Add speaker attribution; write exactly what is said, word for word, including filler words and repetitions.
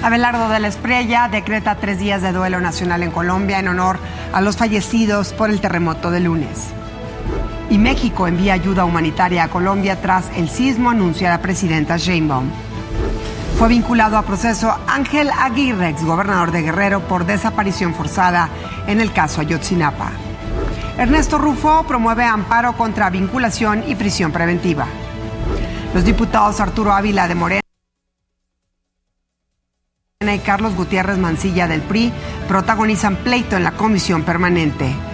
Speaker 1: Abelardo de la Espriella decreta tres días de duelo nacional en Colombia en honor a los fallecidos por el terremoto de lunes. Y México envía ayuda humanitaria a Colombia tras el sismo, anuncia la presidenta Sheinbaum. Fue vinculado a proceso Ángel Aguirre, exgobernador de Guerrero, por desaparición forzada en el caso Ayotzinapa. Ernesto Rufo promueve amparo contra vinculación y prisión preventiva. Los diputados Arturo Ávila de Morena y Carlos Gutiérrez Mancilla del P R I protagonizan pleito en la comisión permanente.